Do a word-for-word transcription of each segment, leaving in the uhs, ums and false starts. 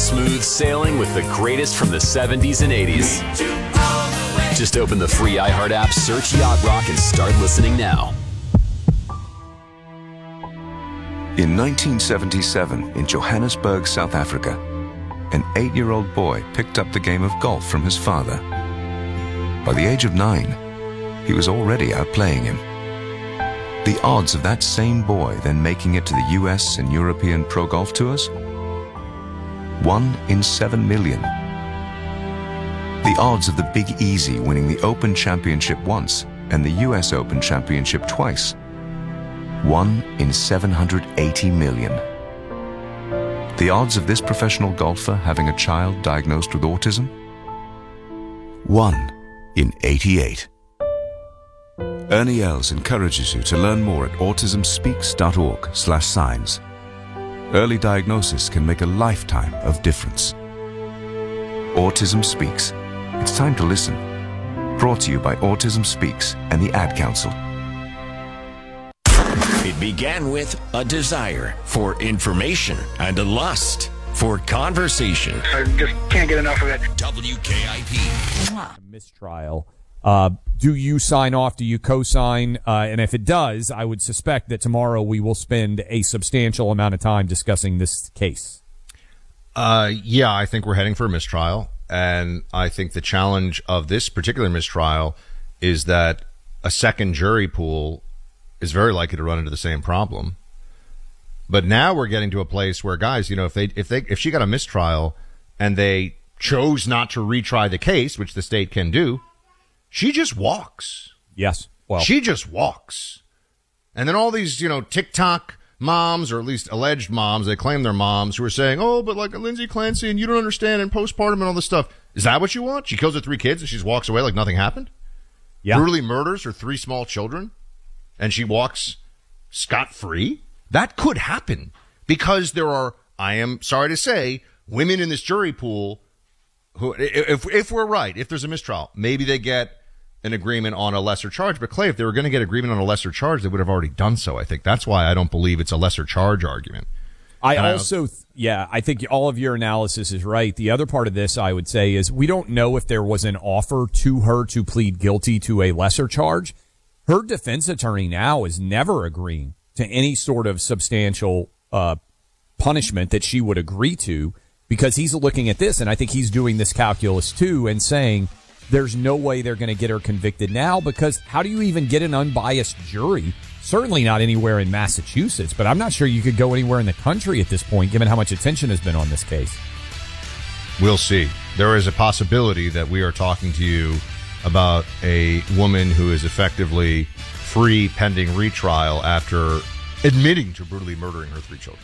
Smooth sailing with the greatest from the seventies and eighties. Just open the free iHeart app, search Yacht Rock, and start listening now. In nineteen seventy-seven, in Johannesburg, South Africa, an eight-year-old boy picked up the game of golf from his father. By the age of nine, he was already outplaying him. The odds of that same boy then making it to the U S and European Pro Golf Tours? One in seven million. The odds of the Big Easy winning the Open Championship once and the U S Open Championship twice? One in seven hundred eighty million. The odds of this professional golfer having a child diagnosed with autism? One in eighty-eight. Ernie Els encourages you to learn more at autism speaks dot org slash signs. Early diagnosis can make a lifetime of difference. Autism Speaks. It's time to listen. Brought to you by Autism Speaks and the Ad Council. It began with a desire for information and a lust for conversation. I just can't get enough of it. W K I P. Mistrial. Uh, do you sign off? Do you co-sign? Uh, and if it does, I would suspect that tomorrow we will spend a substantial amount of time discussing this case. Uh, yeah, I think we're heading for a mistrial. And I think the challenge of this particular mistrial is that a second jury pool is very likely to run into the same problem. But now we're getting to a place where, guys, you know, if they, if they, if she got a mistrial and they chose not to retry the case, which the state can do, she just walks. Yes. Well, she just walks. And then all these, you know, TikTok moms, or at least alleged moms, they claim they're moms, who are saying, oh, but like Lindsay Clancy and you don't understand and postpartum and all this stuff. Is that what you want? She kills her three kids and she just walks away like nothing happened? Yeah. Brutally murders her three small children and she walks scot-free? That could happen because there are, I am sorry to say, women in this jury pool who, if if we're right, if there's a mistrial, maybe they get an agreement on a lesser charge. But Clay, if they were going to get agreement on a lesser charge, they would have already done so. I think that's why I don't believe it's a lesser charge argument. I and also, I yeah, I think all of your analysis is right. The other part of this, I would say, is we don't know if there was an offer to her to plead guilty to a lesser charge. Her defense attorney now is never agreeing to any sort of substantial uh, punishment that she would agree to, because he's looking at this, and I think he's doing this calculus too, and saying there's no way they're going to get her convicted now, because how do you even get an unbiased jury? Certainly not anywhere in Massachusetts, but I'm not sure you could go anywhere in the country at this point, given how much attention has been on this case. We'll see. There is a possibility that we are talking to you about a woman who is effectively free pending retrial after admitting to brutally murdering her three children.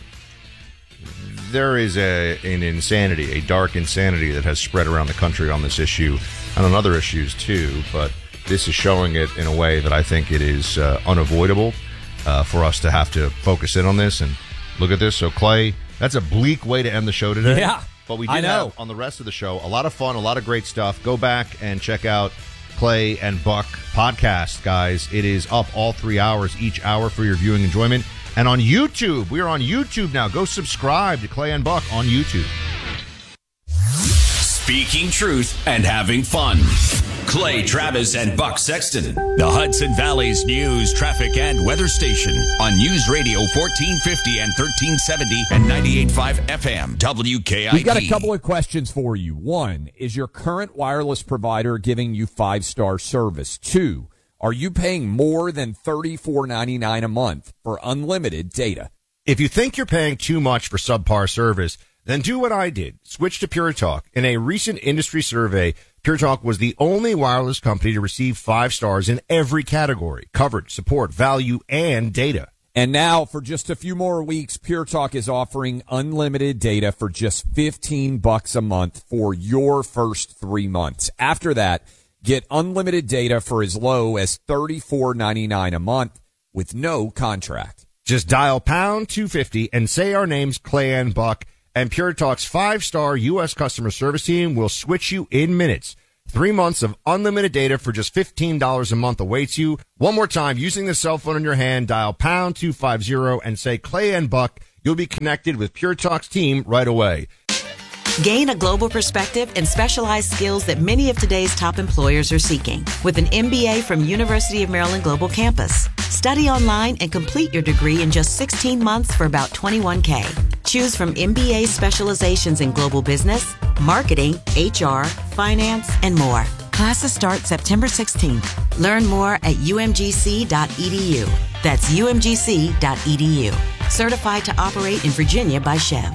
There is a an insanity, a dark insanity that has spread around the country on this issue and on other issues too, but this is showing it in a way that I think it is uh, unavoidable uh, for us to have to focus in on this and look at this. So, Clay, that's a bleak way to end the show today. Yeah, but we I did know. have on the rest of the show a lot of fun, a lot of great stuff. Go back and check out Clay and Buck podcast, guys. It is up all three hours, each hour for your viewing enjoyment. And on YouTube, we are on YouTube now. Go subscribe to Clay and Buck on YouTube. Speaking truth and having fun. Clay Travis and Buck Sexton, the Hudson Valley's news, traffic, and weather station on News Radio fourteen fifty and thirteen seventy and ninety-eight point five F M W K I P. We've got a couple of questions for you. One, is your current wireless provider giving you five-star service? Two, are you paying more than thirty-four ninety-nine a month for unlimited data? If you think you're paying too much for subpar service, then do what I did. Switch to Pure Talk. In a recent industry survey, Pure Talk was the only wireless company to receive five stars in every category: coverage, support, value, and data. And now, for just a few more weeks, Pure Talk is offering unlimited data for just fifteen bucks a month for your first three months. After that, get unlimited data for as low as thirty-four ninety-nine a month with no contract. Just dial pound two fifty and say our names, Clay and Buck, and Pure Talk's five-star U S customer service team will switch you in minutes. Three months of unlimited data for just fifteen dollars a month awaits you. One more time, using the cell phone in your hand, dial pound two fifty and say Clay and Buck. You'll be connected with Pure Talk's team right away. Gain a global perspective and specialized skills that many of today's top employers are seeking with an M B A from University of Maryland Global Campus. Study online and complete your degree in just sixteen months for about twenty-one K. Choose from M B A specializations in global business, marketing, H R, finance, and more. Classes start September sixteenth. Learn more at U M G C dot E D U. That's U M G C dot E D U. Certified to operate in Virginia by Chev.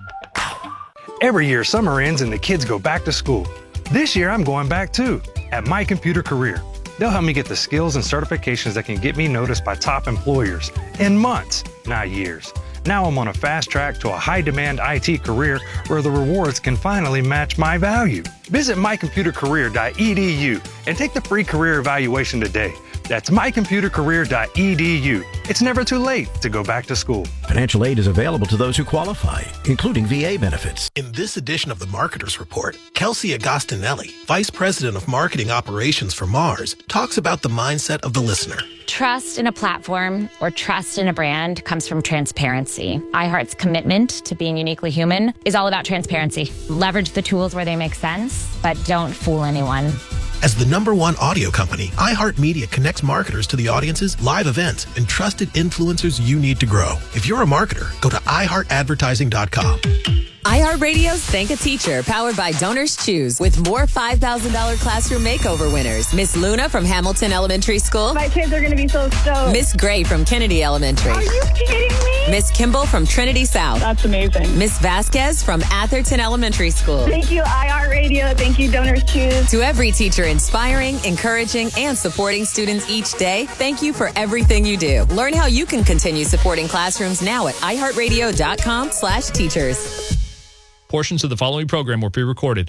Every year, summer ends and the kids go back to school. This year, I'm going back too, at My Computer Career. They'll help me get the skills and certifications that can get me noticed by top employers in months, not years. Now I'm on a fast track to a high-demand I T career where the rewards can finally match my value. Visit my computer career dot E D U and take the free career evaluation today. That's my computer career dot E D U. It's never too late to go back to school. Financial aid is available to those who qualify, including V A benefits. In this edition of the Marketer's Report, Kelsey Agostinelli, Vice President of Marketing Operations for Mars, talks about the mindset of the listener. Trust in a platform or trust in a brand comes from transparency. iHeart's commitment to being uniquely human is all about transparency. Leverage the tools where they make sense, but don't fool anyone. As the number one audio company, iHeartMedia connects marketers to the audiences, live events, and trusted influencers you need to grow. If you're a marketer, go to i heart advertising dot com. iHeartRadio's Thank a Teacher, powered by Donors Choose, with more five thousand dollars classroom makeover winners. Miss Luna from Hamilton Elementary School. My kids are going to be so stoked. Miss Gray from Kennedy Elementary. Are you kidding me? Miss Kimball from Trinity South. That's amazing. Miss Vasquez from Atherton Elementary School. Thank you, iHeartRadio. Thank you, Donors Choose. To every teacher inspiring, encouraging, and supporting students each day, thank you for everything you do. Learn how you can continue supporting classrooms now at i heart radio dot com slash teachers. Portions of the following program were pre-recorded.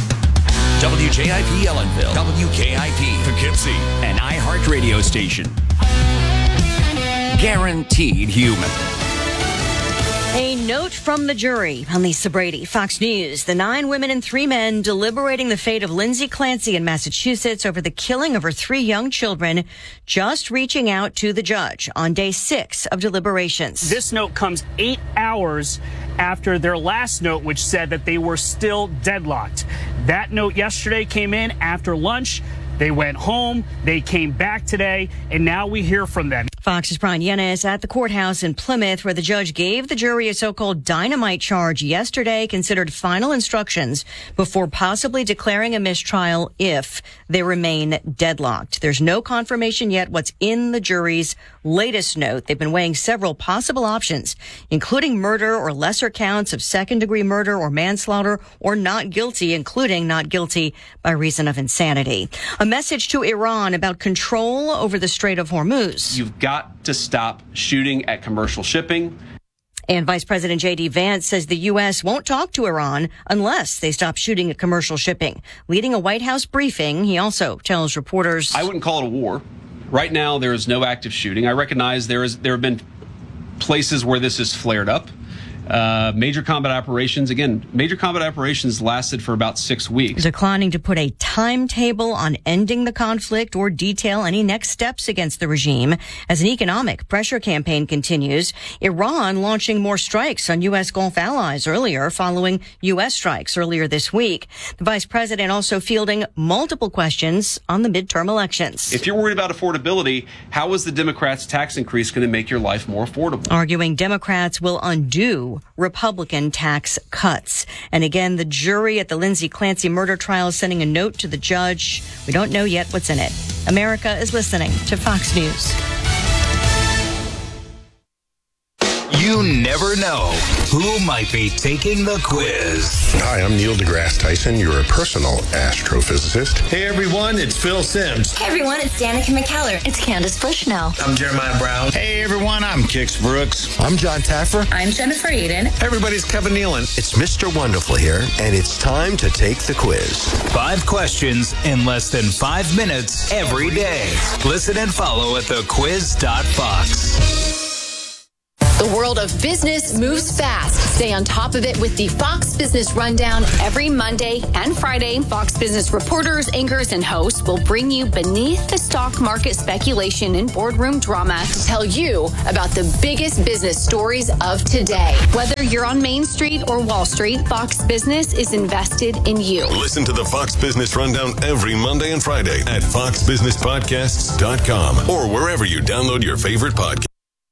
W J I P Ellenville, W K I P Poughkeepsie, an iHeart radio station. Guaranteed human. A note from the jury. I'm Lisa Brady, Fox News. The nine women and three men deliberating the fate of Lindsay Clancy in Massachusetts over the killing of her three young children, just reaching out to the judge on day six of deliberations. This note comes eight hours after their last note, which said that they were still deadlocked. That note yesterday came in after lunch. They went home, they came back today, and now we hear from them. Fox's Brian Yennes at the courthouse in Plymouth, where the judge gave the jury a so-called dynamite charge yesterday, considered final instructions before possibly declaring a mistrial if they remain deadlocked. There's no confirmation yet what's in the jury's latest note. They've been weighing several possible options, including murder or lesser counts of second-degree murder or manslaughter, or not guilty, including not guilty by reason of insanity. A message to Iran about control over the Strait of Hormuz. You've got to stop shooting at commercial shipping. And Vice President J D Vance says the U S won't talk to Iran unless they stop shooting at commercial shipping. Leading a White House briefing, he also tells reporters, I wouldn't call it a war. Right now, there is no active shooting. I recognize there is there have been places where this has flared up. Uh, major combat operations, again, major combat operations lasted for about six weeks. Declining to put a timetable on ending the conflict or detail any next steps against the regime. As an economic pressure campaign continues, Iran launching more strikes on U S Gulf allies earlier, following U S strikes earlier this week. The vice president also fielding multiple questions on the midterm elections. If you're worried about affordability, how is the Democrats' tax increase going to make your life more affordable? Arguing Democrats will undo Republican tax cuts. And again, the jury at the Lindsay Clancy murder trial is sending a note to the judge. We don't know yet what's in it. America is listening to Fox News. You never know who might be taking the quiz. Hi, I'm Neil deGrasse Tyson, your personal astrophysicist. Hey everyone, it's Phil Sims. Hey everyone, it's Danica McKellar. It's Candace Bushnell. I'm Jeremiah Brown. Hey everyone, I'm Kix Brooks. I'm John Taffer. I'm Jennifer Aiden. Hey everybody's Kevin Nealon. It's Mister Wonderful here, and it's time to take the quiz. Five questions in less than five minutes every day. Listen and follow at the quiz dot fox. The world of business moves fast. Stay on top of it with the Fox Business Rundown every Monday and Friday. Fox Business reporters, anchors, and hosts will bring you beneath the stock market speculation and boardroom drama to tell you about the biggest business stories of today. Whether you're on Main Street or Wall Street, Fox Business is invested in you. Listen to the Fox Business Rundown every Monday and Friday at fox business podcasts dot com or wherever you download your favorite podcast.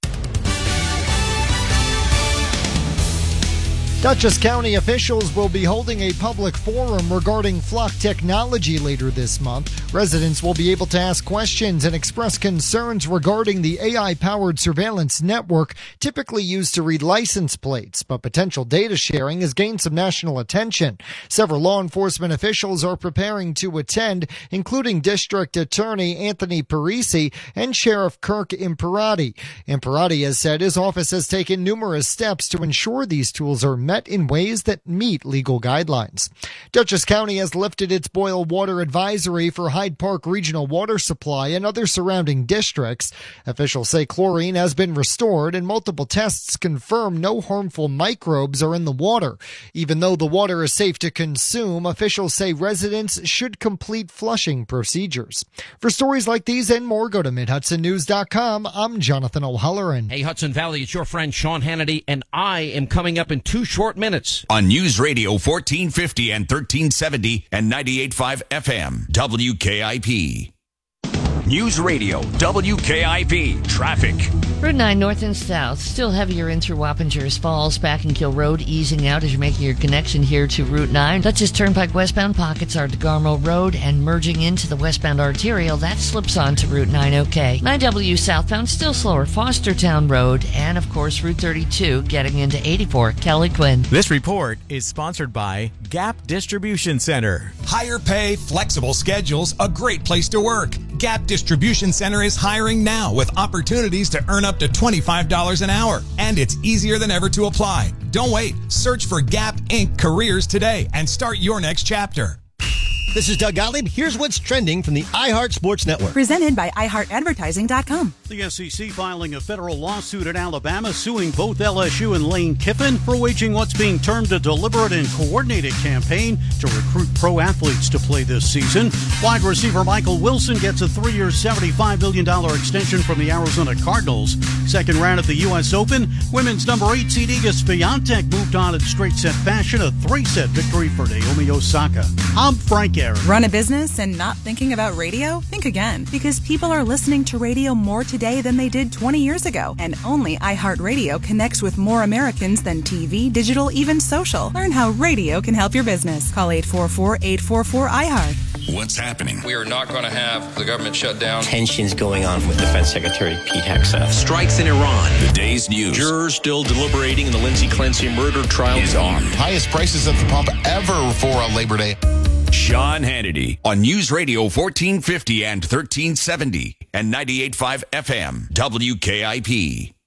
Dutchess County officials will be holding a public forum regarding flock technology later this month. Residents will be able to ask questions and express concerns regarding the A I-powered surveillance network typically used to read license plates, but potential data sharing has gained some national attention. Several law enforcement officials are preparing to attend, including District Attorney Anthony Parisi and Sheriff Kirk Imperati. Imperati has said his office has taken numerous steps to ensure these tools are met in ways that meet legal guidelines. Dutchess County has lifted its boil water advisory for Hyde Park Regional Water Supply and other surrounding districts. Officials say chlorine has been restored and multiple tests confirm no harmful microbes are in the water. Even though the water is safe to consume, officials say residents should complete flushing procedures. For stories like these and more, go to mid hudson news dot com. I'm Jonathan O'Halloran. Hey, Hudson Valley, it's your friend Sean Hannity, and I am coming up in two short minutes on News Radio fourteen fifty and thirteen seventy and ninety-eight point five F M, W K I P. News Radio, W K I P, traffic. Route nine north and south, still heavier in through Wappingers Falls, Back-and-Kill Road, easing out as you're making your connection here to Route nine. Dutchess Turnpike westbound pockets are DeGarmo Road and merging into the westbound arterial. That slips on to Route nine okay. nine W southbound, still slower, Fostertown Road, and of course Route thirty-two getting into eighty-four, Kelly Quinn. This report is sponsored by Gap Distribution Center. Higher pay, flexible schedules, a great place to work. Gap Distribution Center is hiring now with opportunities to earn up to twenty-five dollars an hour. And it's easier than ever to apply. Don't wait. Search for Gap Incorporated Careers today and start your next chapter. This is Doug Gottlieb. Here's what's trending from the iHeart Sports Network. Presented by i heart advertising dot com. The S E C filing a federal lawsuit in Alabama suing both L S U and Lane Kiffin for waging what's being termed a deliberate and coordinated campaign to recruit pro athletes to play this season. Wide receiver Michael Wilson gets a three-year, seventy-five million dollars extension from the Arizona Cardinals. Second round at the U S Open, women's number eight seed Iga Swiatek moved on in straight set fashion, a three-set victory for Naomi Osaka. I'm Frank Aaron. Run a business and not thinking about radio? Think again, because people are listening to radio more today than they did twenty years ago. And only iHeartRadio connects with more Americans than T V, digital, even social. Learn how radio can help your business. Call eight four four, eight four four, I heart. What's happening? We are not going to have the government shut down. Tensions going on with Defense Secretary Pete Hegseth. Strikes in Iran. The day's news. Jurors still deliberating in the Lindsey Clancy murder trial is on. Highest prices at the pump ever for a Labor Day. Sean Hannity on News Radio fourteen fifty and thirteen seventy and ninety-eight point five F M, W K I P.